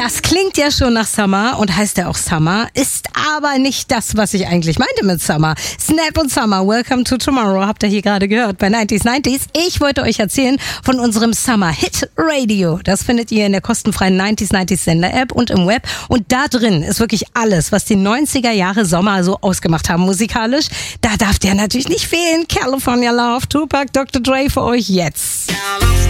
Das klingt ja schon nach Summer und heißt ja auch Summer, ist aber nicht das, was ich eigentlich meinte mit Summer. Snap und Summer, Welcome to Tomorrow, habt ihr hier gerade gehört bei 90s. Ich wollte euch erzählen von unserem Summer Hit Radio. Das findet ihr in der kostenfreien 90s Sender-App und im Web. Und da drin ist wirklich alles, was die 90er Jahre Sommer so ausgemacht haben musikalisch. Da darf der natürlich nicht fehlen. California Love, Tupac, Dr. Dre für euch jetzt.